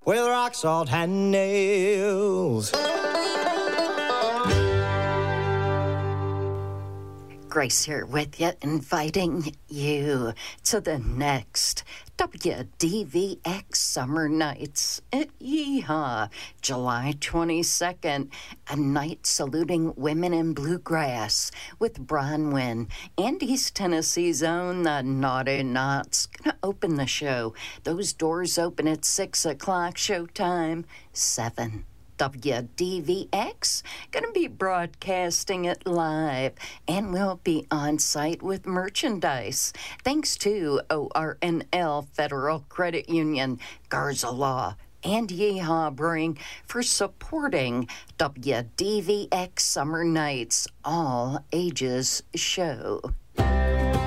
with rock salt and nails. Grace here with you, inviting you to the next WDVX Summer Nights at Yeehaw, July 22nd, a night saluting women in bluegrass with Bronwyn and East Tennessee's own The Naughty Knots. Gonna open the show. Those doors open at 6 o'clock, showtime 7. WDVX going to be broadcasting it live, and we'll be on site with merchandise. Thanks to ORNL Federal Credit Union, Garza Law, and Yeehaw Brewing for supporting WDVX Summer Nights All Ages show.